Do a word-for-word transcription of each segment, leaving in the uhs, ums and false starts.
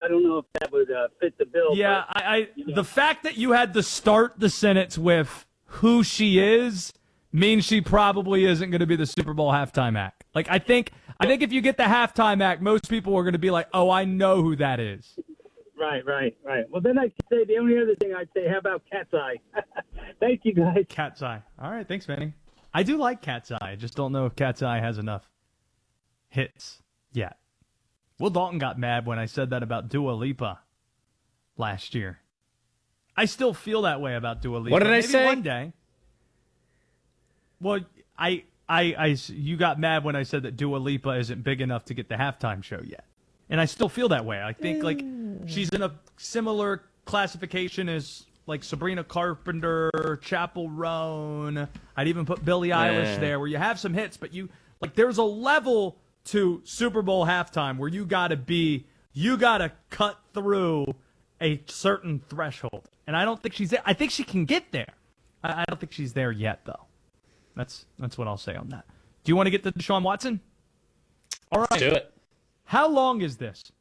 don't know if that would uh, fit the bill. Yeah, but, I, I you know. the fact that you had to start the sentence with who she is means she probably isn't going to be the Super Bowl halftime act. Like, I think I think if you get the halftime act, most people are going to be like, oh, I know who that is. Right, right, right. Well, then I could say the only other thing I'd say, how about Cat's Eye? Thank you, guys. Cat's Eye. All right, thanks, Manny. I do like Cat's Eye. I just don't know if Cat's Eye has enough hits yet. Will Dalton got mad when I said that about Dua Lipa last year. I still feel that way about Dua Lipa. What did I Maybe say? One day. Well, I, I, I, you got mad when I said that Dua Lipa isn't big enough to get the halftime show yet. And I still feel that way. I think, like, she's in a similar classification as, like, Sabrina Carpenter, Chappell Roan. I'd even put Billie Eilish there, where you have some hits, but you, like, there's a level to Super Bowl halftime where you got to be, you got to cut through a certain threshold. And I don't think she's there. I think she can get there. I, I don't think she's there yet, though. That's that's what I'll say on that. Do you want to get to Deshaun Watson? All right. Let's do it. How long is this?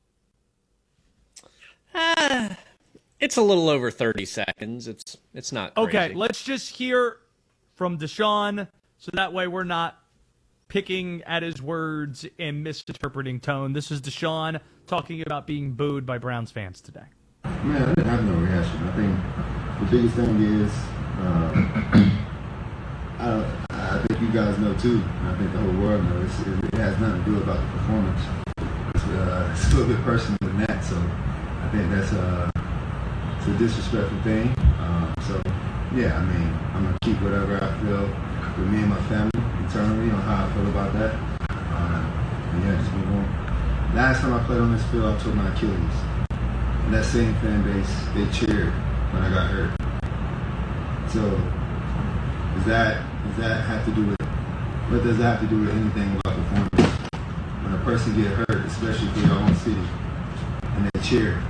Uh, it's a little over thirty seconds. It's it's not crazy. Okay, let's just hear from Deshaun so that way we're not picking at his words and misinterpreting tone. This is Deshaun talking about being booed by Browns fans today. Man, I didn't have no reaction. I think the biggest thing is, uh, I, I think you guys know too, and I think the whole world knows, it, it has nothing to do about the performance. It's, uh, it's a little bit personal than that, so I think that's uh, it's a disrespectful thing. Um, so, yeah, I mean, I'm going to keep whatever I feel with me and my family internally on how I feel about that. Uh, and yeah, just move on. Last time I played on this field, I tore my Achilles. And that same fan base, they cheered when I got hurt. So, does that does that have to do with, what does that have to do with anything about performance? When a person get hurt, especially for your own city, and they cheer.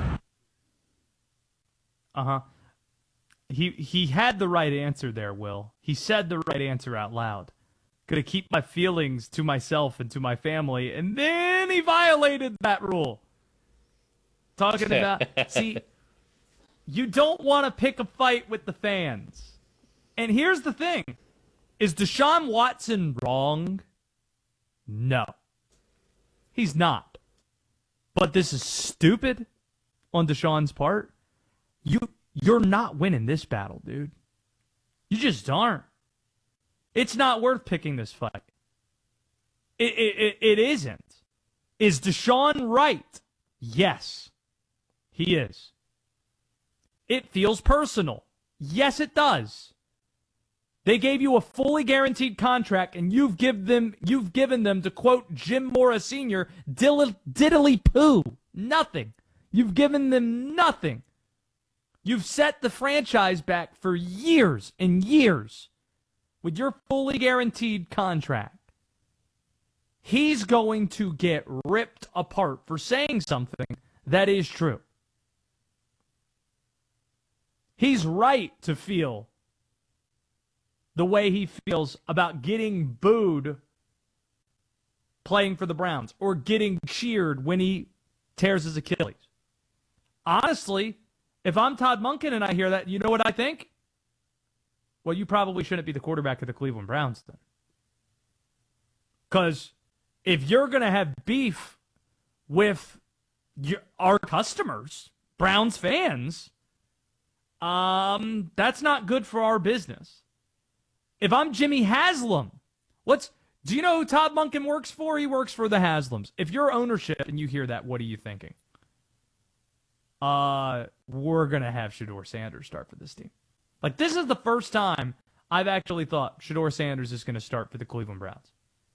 Uh-huh. He he had the right answer there, Will. He said the right answer out loud. Gonna keep my feelings to myself and to my family, and then he violated that rule. Talking about, see, you don't want to pick a fight with the fans. And here's the thing. Is Deshaun Watson wrong? No. He's not. But this is stupid on Deshaun's part. You, you're not winning this battle, dude. You just aren't. It's not worth picking this fight. It, it, it, it isn't. Is Deshaun right? Yes. He is. It feels personal. Yes, it does. They gave you a fully guaranteed contract, and you've give them you've given them, to quote Jim Mora Senior, diddly, diddly poo. Nothing. You've given them nothing. You've set the franchise back for years and years with your fully guaranteed contract. He's going to get ripped apart for saying something that is true. He's right to feel the way he feels about getting booed playing for the Browns or getting cheered when he tears his Achilles. Honestly, if I'm Todd Monken and I hear that, you know what I think? Well, you probably shouldn't be the quarterback of the Cleveland Browns then. Because if you're going to have beef with your, our customers, Browns fans, um, that's not good for our business. If I'm Jimmy Haslam, what's do you know who Todd Monken works for? He works for the Haslams. If you're ownership and you hear that, what are you thinking? Uh, we're going to have Shedeur Sanders start for this team. Like, this is the first time I've actually thought Shedeur Sanders is going to start for the Cleveland Browns.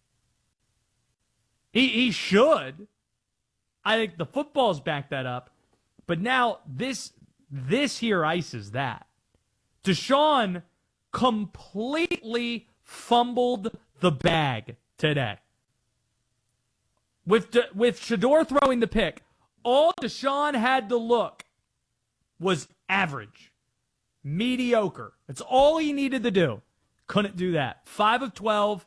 He he should. I think the footballs back that up. But now this this here ices that. Deshaun completely fumbled the bag today. With De, with Shedeur throwing the pick, all Deshaun had to look was average. Mediocre. That's all he needed to do. Couldn't do that. five of twelve,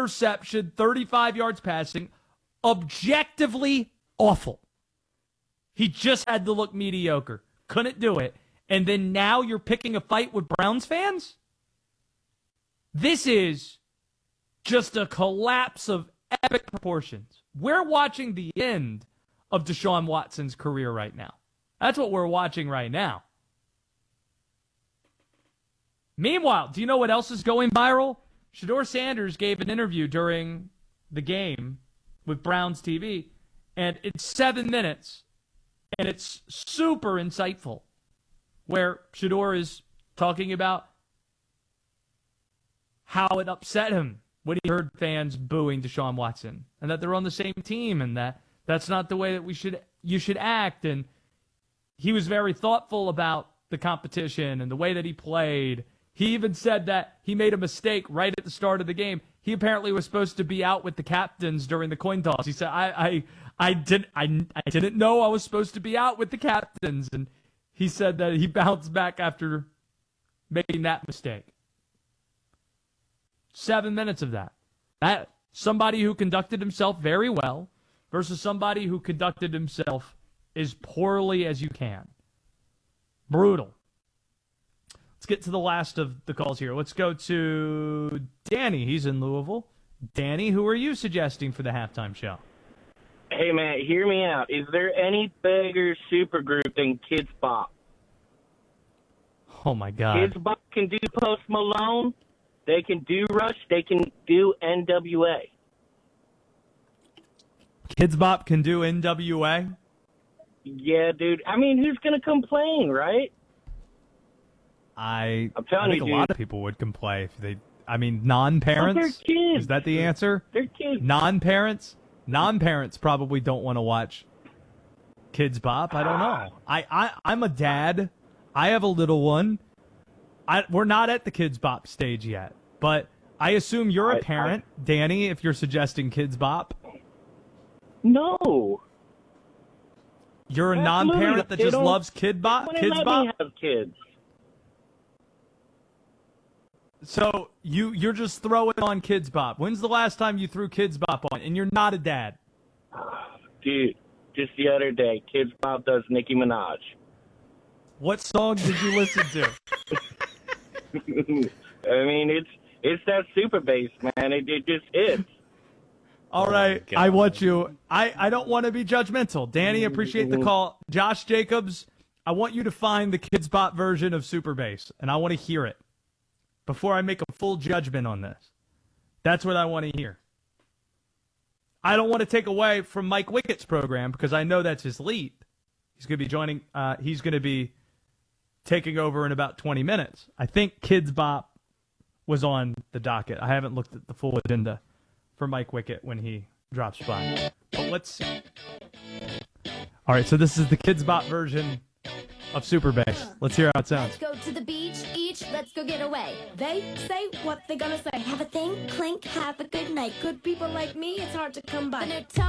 interception, thirty-five yards passing. Objectively awful. He just had to look mediocre. Couldn't do it. And then now you're picking a fight with Browns fans? This is just a collapse of epic proportions. We're watching the end of Deshaun Watson's career right now. That's what we're watching right now. Meanwhile, do you know what else is going viral? Shedeur Sanders gave an interview during the game with Browns T V, and it's seven minutes, and it's super insightful, where Shedeur is talking about how it upset him when he heard fans booing Deshaun Watson, and that they're on the same team, and that that's not the way that we should you should act. And he was very thoughtful about the competition and the way that he played. He even said that he made a mistake right at the start of the game. He apparently was supposed to be out with the captains during the coin toss. He said, I, I, I, didn't, I, I didn't know I was supposed to be out with the captains. And he said that he bounced back after making that mistake. Seven minutes of that. That somebody who conducted himself very well versus somebody who conducted himself as poorly as you can. Brutal. Let's get to the last of the calls here. Let's go to Danny. He's in Louisville. Danny, who are you suggesting for the halftime show? Hey, man, hear me out. Is there any bigger supergroup than Kids Bop? Oh, my God. Kids Bop can do Post Malone. They can do Rush. They can do N W A. Kids Bop can do N W A? Yeah, dude. I mean, who's going to complain, right? I, I'm telling I think you, a dude. lot of people would complain if they. I mean, non-parents. But they're kids. Is that the answer? They're kids. Non-parents. Non-parents probably don't want to watch Kids Bop. I don't know. I, I I'm a dad. I have a little one. I we're not at the Kids Bop stage yet, but I assume you're a I- parent, Danny. If you're suggesting Kids Bop, No. you're a Absolutely. non-parent that They just don't- loves Kid Bop. Wouldn't Kids let Bop. me have kids. So you you're just throwing on Kids Bop. When's the last time you threw Kids Bop on? And you're not a dad. Dude, just the other day, Kids Bop does Nicki Minaj. What song did you listen to? I mean, it's it's that super bass, man. It, it just is. All right, God. I want you. I, I don't want to be judgmental. Danny, appreciate the call. Josh Jacobs, I want you to find the Kids Bop version of Super Bass, and I want to hear it before I make a full judgment on this. That's what I want to hear. I don't want to take away from Mike Wickett's program because I know that's his lead. He's going to be joining. Uh, he's going to be taking over in about twenty minutes. I think Kids Bop was on the docket. I haven't looked at the full agenda for Mike Wickett when he drops by. But let's see. All right, so this is the Kids Bop version of Super Bass. Let's hear how it sounds. Let's go to the beach, each, let's go get away. They say what they gonna say. Have a thing, clink, have a good night. Good people like me, it's hard to come by.